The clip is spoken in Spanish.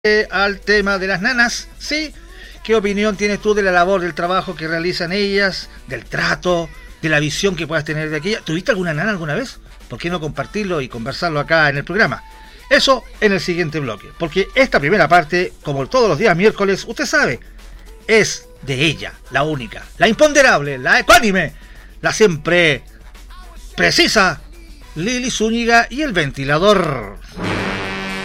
al tema de las nanas, ¿sí? ¿Qué opinión tienes tú de la labor, del trabajo que realizan ellas, del trato, de la visión que puedas tener de aquella? ¿Tuviste alguna nana alguna vez? ¿Por qué no compartirlo y conversarlo acá en el programa? Eso en el siguiente bloque, porque esta primera parte, como todos los días miércoles, usted sabe, es de ella, la única, la imponderable, la ecuánime, la siempre precisa, Lili Zúñiga y el ventilador.